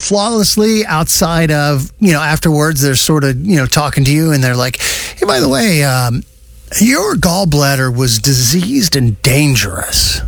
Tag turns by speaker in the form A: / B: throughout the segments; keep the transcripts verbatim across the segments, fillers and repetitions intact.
A: flawlessly outside of, you know, afterwards they're sort of, you know, talking to you and they're like, hey, by the way, um, your gallbladder was diseased and dangerous.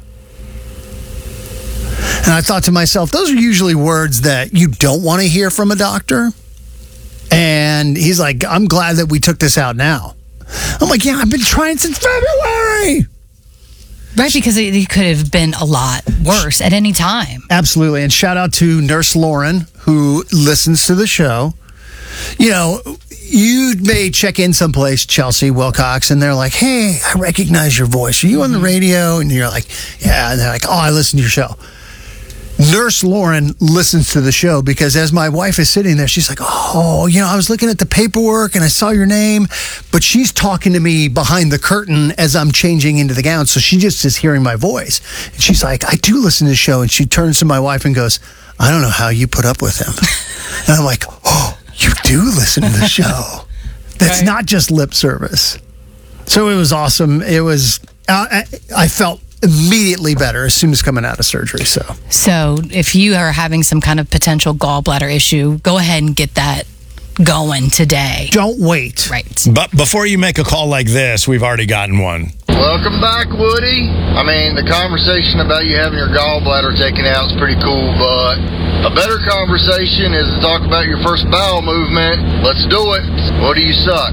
A: And I thought to myself, those are usually words that you don't want to hear from a doctor. And he's like, I'm glad that we took this out now. I'm like, yeah, I've been trying since February.
B: Right, because it, it could have been a lot worse at any time.
A: Absolutely. And shout out to Nurse Lauren, who listens to the show. You know, you may check in someplace, Chelsea Wilcox, and they're like, hey, I recognize your voice. Are you on the radio? And you're like, yeah. And they're like, oh, I listen to your show. Nurse Lauren listens to the show because as my wife is sitting there, she's like, oh, you know, I was looking at the paperwork and I saw your name, but she's talking to me behind the curtain as I'm changing into the gown. So she just is hearing my voice. And she's like, I do listen to the show. And she turns to my wife and goes, I don't know how you put up with him. And I'm like, oh, you do listen to the show. That's
B: right.
A: Not just lip service. So it was awesome. It was, uh, I, I felt immediately better as soon as coming out of surgery. So,
B: so if you are having some kind of potential gallbladder issue, go ahead and get that going today.
A: Don't wait.
B: Right.
C: But before you make a call like this, we've already gotten one.
D: Welcome back, Woody. I mean, the conversation about you having your gallbladder taken out is pretty cool, but a better conversation is to talk about your first bowel movement. Let's do it. What do you suck?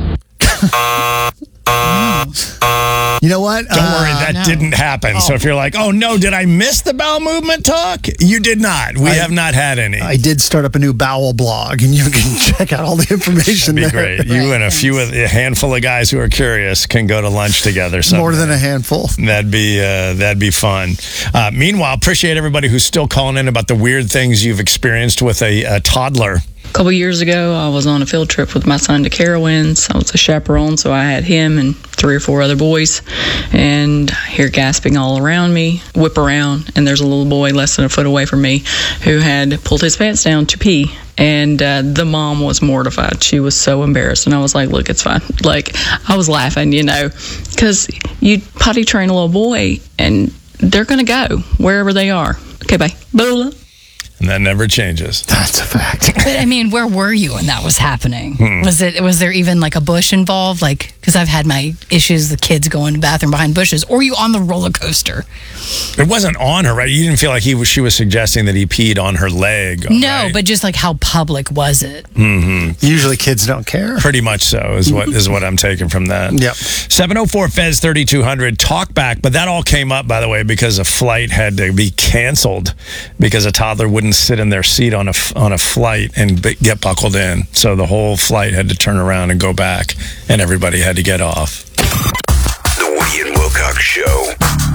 A: You know what?
C: Don't uh, worry, that
B: no.
C: didn't happen.
A: Oh.
C: So if you're like, oh no, did I miss the bowel movement talk? You did not. We
A: I,
C: have not had any.
A: I did start up a new bowel blog, and you can check out all the information
C: That'd be
A: there.
C: great. You and a few, of, a handful of guys who are curious can go to lunch together. Someday.
A: More than a handful.
C: That'd be uh, that'd be fun. Uh, meanwhile, appreciate everybody who's still calling in about the weird things you've experienced with a, a toddler.
E: A couple years ago, I was on a field trip with my son to Carowinds. I was a chaperone, so I had him and three or four other boys, and I hear gasping all around me, whip around, and there's a little boy less than a foot away from me who had pulled his pants down to pee. And uh, the mom was mortified. She was so embarrassed. And I was like, look, it's fine. Like, I was laughing, you know, because you potty train a little boy, and they're going to go wherever they are. Okay, bye. Blah.
C: And that never changes.
A: That's a fact.
B: But I mean, where were you when that was happening?
C: Hmm.
B: Was it? Was there even like a bush involved? Like, because I've had my issues, the kids going to the bathroom behind bushes. Or were you on the roller coaster?
C: It wasn't on her, right? You didn't feel like he was. She was suggesting that he peed on her leg.
B: No,
C: right?
B: but just like how public was it?
C: Mm-hmm.
A: Usually kids don't care.
C: Pretty much so is what is what I'm taking from that.
A: Yep.
C: seven oh four F E Z thirty-two hundred. Talk back, but that all came up, by the way, because a flight had to be canceled because a toddler wouldn't sit in their seat on a on a flight and b- get buckled in. So the whole flight had to turn around and go back, and everybody had to get off.
F: The Woody and Wilcox Show.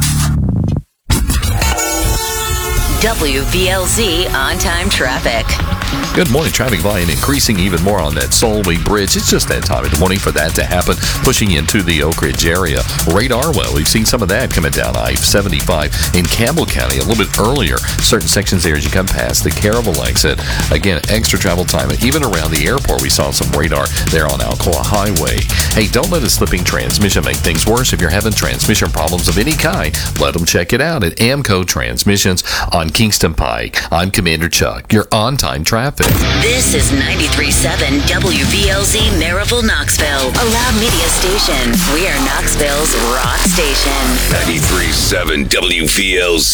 G: W V L Z on-time traffic.
H: Good morning. Traffic volume increasing even more on that Solway Bridge. It's just that time of the morning for that to happen, pushing into the Oak Ridge area. Radar, well, we've seen some of that coming down I seventy-five in Campbell County a little bit earlier. Certain sections there as you come past the Caravel exit. Again, extra travel time. Even around the airport, we saw some radar there on Alcoa Highway. Hey, don't let a slipping transmission make things worse. If you're having transmission problems of any kind, let them check it out at Amco Transmissions on Kingston Pike. I'm Commander Chuck. You're on-time traffic.
G: This is ninety-three point seven W V L Z Maryville, Knoxville, a loud media station. We are Knoxville's rock station.
F: ninety-three point seven W V L Z.